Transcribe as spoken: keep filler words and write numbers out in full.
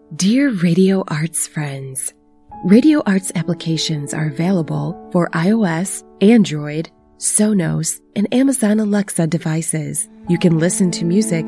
Dear Radio Arts friends, Radio Arts applications are available for iOS, Android, Sonos, and Amazon Alexa devices. You can listen to music